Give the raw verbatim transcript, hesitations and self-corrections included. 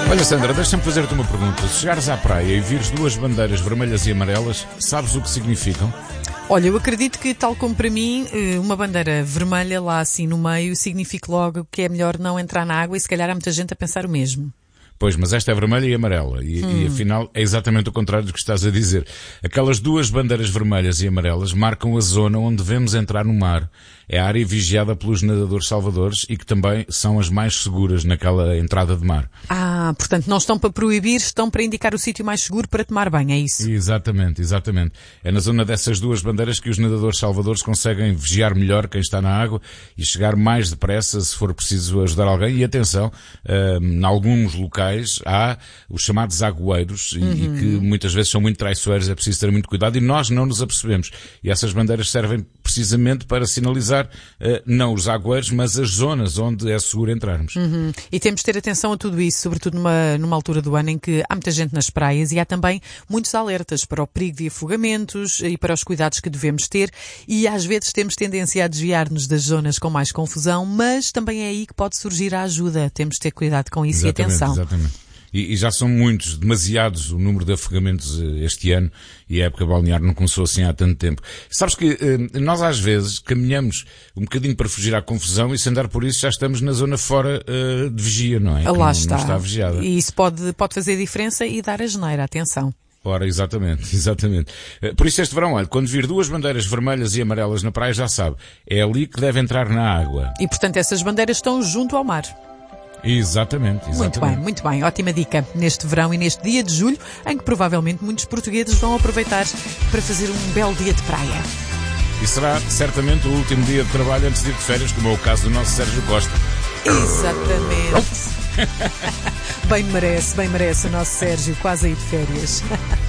Olha, Sandra, deixa-me fazer-te uma pergunta. Se chegares à praia e vires duas bandeiras vermelhas e amarelas, sabes o que significam? Olha, eu acredito que, tal como para mim, uma bandeira vermelha lá assim no meio significa logo que é melhor não entrar na água e se calhar há muita gente a pensar o mesmo. Pois, mas esta é vermelha e amarela. E, hum. e afinal é exatamente o contrário do que estás a dizer. Aquelas duas bandeiras vermelhas e amarelas marcam a zona onde devemos entrar no mar. É a área vigiada pelos nadadores salvadores e que também são as mais seguras naquela entrada de mar. Ah, portanto não estão para proibir, estão para indicar o sítio mais seguro para tomar banho, é isso? Exatamente, exatamente. É na zona dessas duas bandeiras que os nadadores salvadores conseguem vigiar melhor quem está na água e chegar mais depressa se for preciso ajudar alguém. E atenção, uh, em alguns locais há os chamados agueiros e, uhum. e que muitas vezes são muito traiçoeiros, é preciso ter muito cuidado e nós não nos apercebemos. E essas bandeiras servem precisamente para sinalizar uh, não os agueiros, mas as zonas onde é seguro entrarmos. Uhum. E temos de ter atenção a tudo isso, sobretudo numa, numa altura do ano em que há muita gente nas praias e há também muitos alertas para o perigo de afogamentos e para os cuidados que devemos ter e às vezes temos tendência a desviar-nos das zonas com mais confusão, mas também é aí que pode surgir a ajuda. Temos de ter cuidado com isso. Exatamente, e atenção. Exatamente. E, e já são muitos, demasiados o número de afogamentos este ano e a época balnear não começou assim há tanto tempo. Sabes que eh, nós às vezes caminhamos um bocadinho para fugir à confusão e se andar por isso já estamos na zona fora eh, de vigia, não é? Lá que não, está. Não está vigiada. E isso pode, pode fazer diferença e dar a geneira, atenção. Ora, exatamente, exatamente. Por isso este verão, olha, quando vir duas bandeiras vermelhas e amarelas na praia já sabe, é ali que deve entrar na água. E portanto essas bandeiras estão junto ao mar. Exatamente, exatamente. Muito bem, muito bem. Ótima dica neste verão e neste dia de julho, em que provavelmente muitos portugueses vão aproveitar para fazer um belo dia de praia. E será certamente o último dia de trabalho antes de ir de férias, como é o caso do nosso Sérgio Costa. Exatamente. Bem merece, bem merece o nosso Sérgio, quase aí de férias.